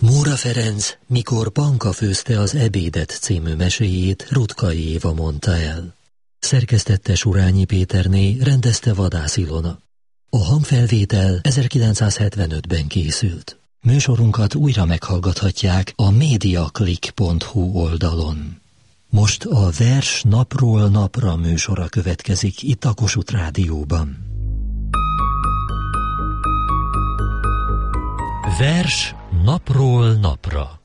Móra Ferenc, mikor Panka főzte az ebédet című meséjét Rutkai Éva mondta el. Szerkesztette Surányi Péterné, rendezte Vadász Ilona. A hangfelvétel 1975-ben készült. Műsorunkat újra meghallgathatják a mediaclick.hu oldalon. Most a Vers napról napra műsora következik itt a Kossuth Rádióban. Vers napról napra.